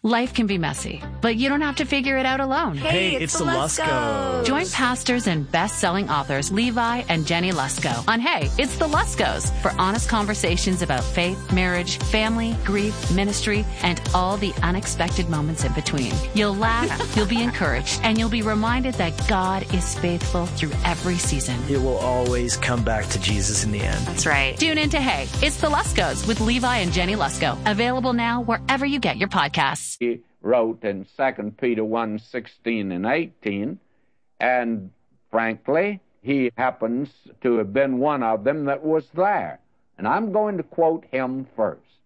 Life can be messy, but you don't have to figure it out alone. Hey, it's the Luskos. Join pastors and best-selling authors Levi and Jenny Lusko on Hey, It's the Luskos for honest conversations about faith, marriage, family, grief, ministry, and all the unexpected moments in between. You'll laugh, you'll be encouraged, and you'll be reminded that God is faithful through every season. It will always come back to Jesus in the end. That's right. Tune in to Hey, It's the Luskos with Levi and Jenny Lusko. Available now wherever you get your podcasts. He wrote in 2 Peter 1:16 and 18, and frankly, he happens to have been one of them that was there. And I'm going to quote him first.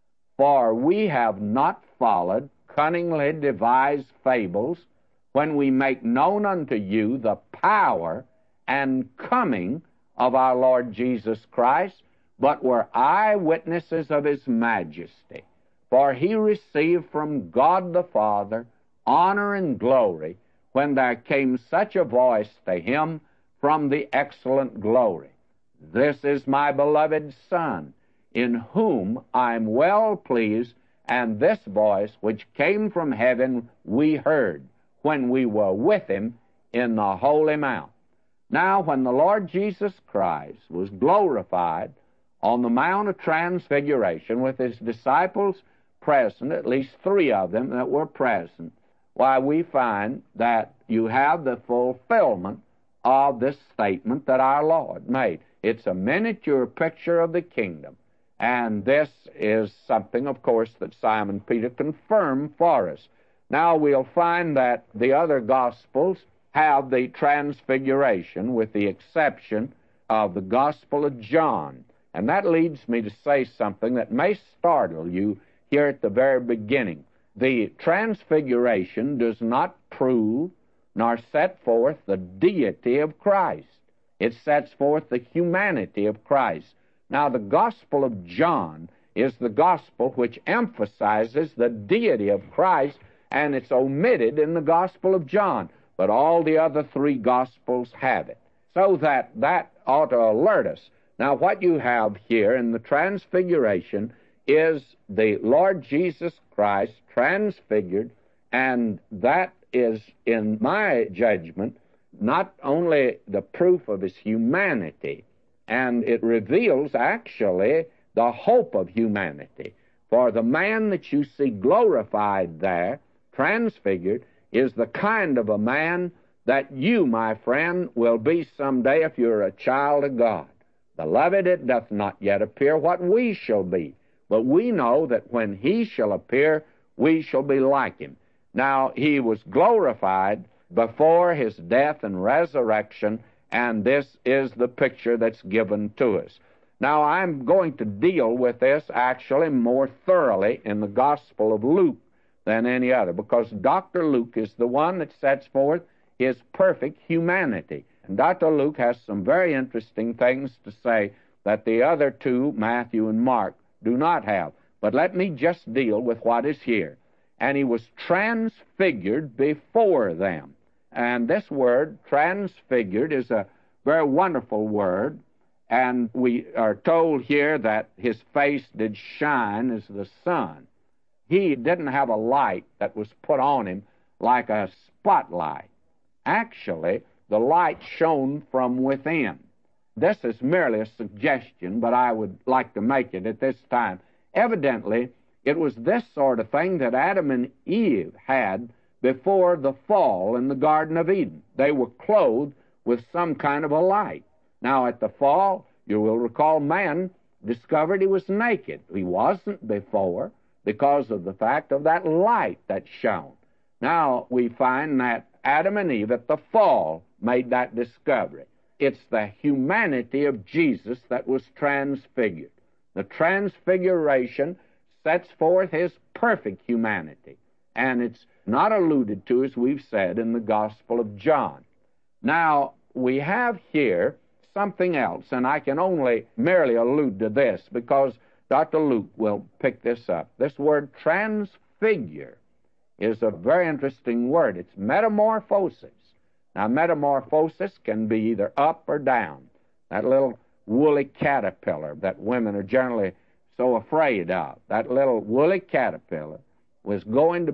For we have not followed cunningly devised fables when we make known unto you the power and coming of our Lord Jesus Christ, but were eyewitnesses of his majesty. For he received from God the Father honor and glory when there came such a voice to him from the excellent glory. This is my beloved Son, in whom I am well pleased, and this voice which came from heaven we heard when we were with him in the Holy Mount. Now, when the Lord Jesus Christ was glorified on the Mount of Transfiguration with his disciples present, at least 3 of them that were present, why, we find that you have the fulfillment of this statement that our Lord made. It's a miniature picture of the kingdom. And this is something, of course, that Simon Peter confirmed for us. Now we'll find that the other Gospels have the Transfiguration, with the exception of the Gospel of John. And that leads me to say something that may startle you here at the very beginning. The Transfiguration does not prove nor set forth the deity of Christ. It sets forth the humanity of Christ. Now, the Gospel of John is the Gospel which emphasizes the deity of Christ, and it's omitted in the Gospel of John. But all the other 3 Gospels have it. So that ought to alert us. Now, what you have here in the Transfiguration is the Lord Jesus Christ transfigured, and that is, in my judgment, not only the proof of his humanity, and it reveals actually the hope of humanity. For the man that you see glorified there, transfigured, is the kind of a man that you, my friend, will be someday if you're a child of God. Beloved, it doth not yet appear what we shall be, but we know that when he shall appear, we shall be like him. Now, he was glorified before his death and resurrection, and this is the picture that's given to us. Now, I'm going to deal with this actually more thoroughly in the Gospel of Luke than any other, because Dr. Luke is the one that sets forth his perfect humanity. And Dr. Luke has some very interesting things to say that the other 2, Matthew and Mark, do not have. But let me just deal with what is here. And he was transfigured before them. And this word, transfigured, is a very wonderful word. And we are told here that his face did shine as the sun. He didn't have a light that was put on him like a spotlight. Actually, the light shone from within. This is merely a suggestion, but I would like to make it at this time. Evidently, it was this sort of thing that Adam and Eve had before the fall in the Garden of Eden. They were clothed with some kind of a light. Now, at the fall, you will recall, man discovered he was naked. He wasn't before because of the fact of that light that shone. Now, we find that Adam and Eve at the fall made that discovery. It's the humanity of Jesus that was transfigured. The Transfiguration sets forth his perfect humanity, and it's not alluded to, as we've said, in the Gospel of John. Now, we have here something else, and I can only merely allude to this because Dr. Luke will pick this up. This word transfigure is a very interesting word. It's metamorphosis. Now, metamorphosis can be either up or down. That little woolly caterpillar that women are generally so afraid of, that little woolly caterpillar was going to